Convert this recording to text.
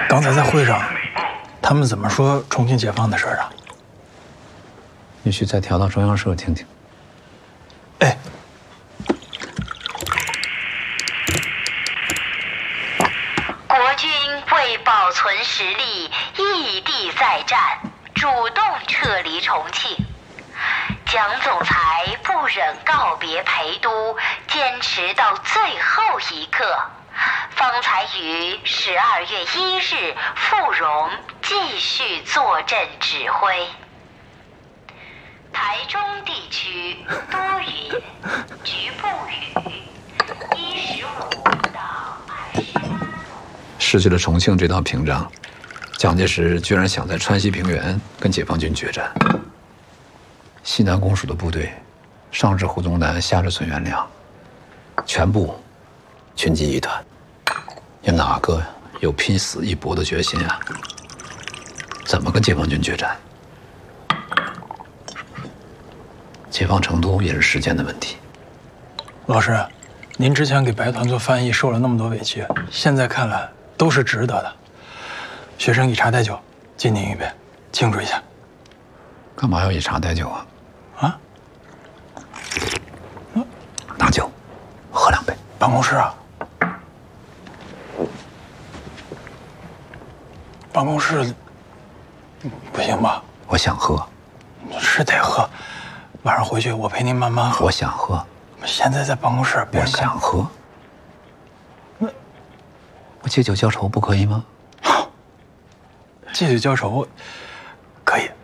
刚才在会上，他们怎么说重庆解放的事儿啊？ 你去再调到中央社听听。 哎， 国军为保存实力，异地再战，主动撤离重庆。蒋总裁不忍告别陪都，坚持到最后一刻，方才于12月1日赴蓉继续坐镇指挥。台中地区多云，局部雨，15到28度。 失去了重庆这道屏障，蒋介石居然想在川西平原跟解放军决战。西南公署的部队，上至胡宗南，下至孙元良，全部群集一团，有哪个有拼死一搏的决心啊？怎么跟解放军决战？解放成都也是时间的问题。 老师，您之前给白团做翻译受了那么多委屈，现在看来都是值得的。学生以茶代酒，敬您一杯，庆祝一下。 干嘛要以茶代酒啊？ 啊？ 拿酒，喝2杯。 办公室啊？办公室不行吧？ 我想喝。 是得喝，晚上回去我陪您慢慢喝。 我想喝。 现在在办公室， 我想喝。我借酒浇愁不可以吗？ 借酒浇愁，可以。